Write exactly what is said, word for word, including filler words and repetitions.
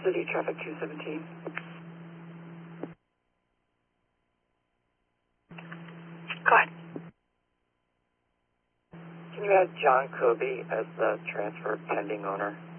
City Traffic two seventeen. Go ahead. Can you add John Kobe as the transfer pending owner?